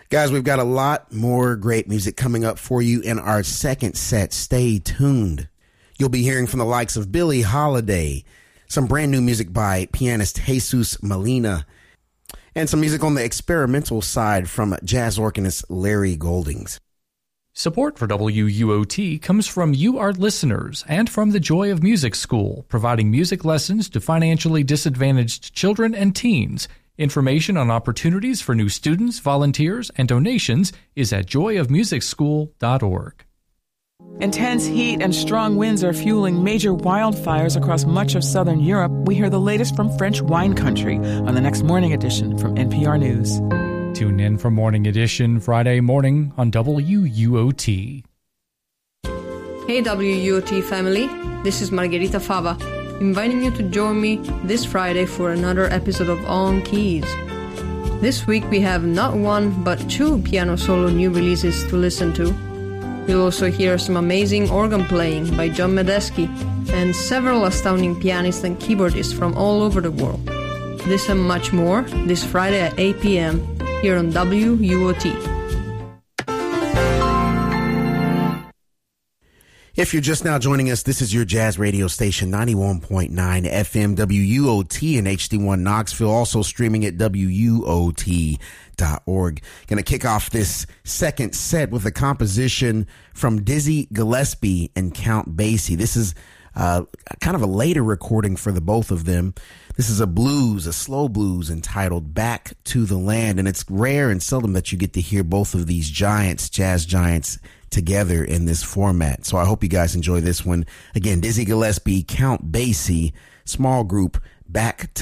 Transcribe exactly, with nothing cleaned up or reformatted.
Guys, we've got a lot more great music coming up for you in our second set. Stay tuned. You'll be hearing from the likes of Billie Holiday, some brand new music by pianist Jesus Molina, and some music on the experimental side from jazz organist Larry Goldings. Support for W U O T comes from you, our listeners, and from the Joy of Music School, providing music lessons to financially disadvantaged children and teens. Information on opportunities for new students, volunteers, and donations is at joy of music school dot org. Intense heat and strong winds are fueling major wildfires across much of southern Europe. We hear the latest from French wine country on the next Morning Edition from N P R News. Tune in for Morning Edition Friday morning on W U O T. Hey W U O T family, this is Margherita Fava, inviting you to join me this Friday for another episode of On Keys. This week we have not one but two piano solo new releases to listen to. You'll also hear some amazing organ playing by John Medeski and several astounding pianists and keyboardists from all over the world. This and much more this Friday at eight p.m. here on W U O T. If you're just now joining us, this is your jazz radio station, ninety-one point nine F M W U O T in H D one Knoxville, also streaming at W U O T dot org. Going to kick off this second set with a composition from Dizzy Gillespie and Count Basie. This is uh, kind of a later recording for the both of them. This is a blues, a slow blues entitled Back to the Land, and it's rare and seldom that you get to hear both of these giants, jazz giants, together in this format. So I hope you guys enjoy this one. Again, Dizzy Gillespie, Count Basie, small group, Back to